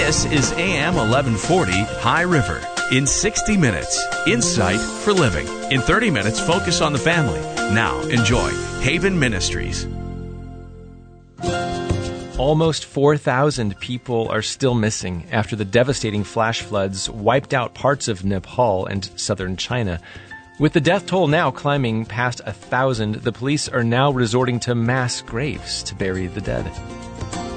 This is AM 1140 High River. In 60 minutes, insight for living. In 30 minutes, focus on the family. Now, enjoy Haven Ministries. Almost 4,000 people are still missing after the devastating flash floods wiped out parts of Nepal and southern China. With the death toll now climbing past 1,000, the police are now resorting to mass graves to bury the dead.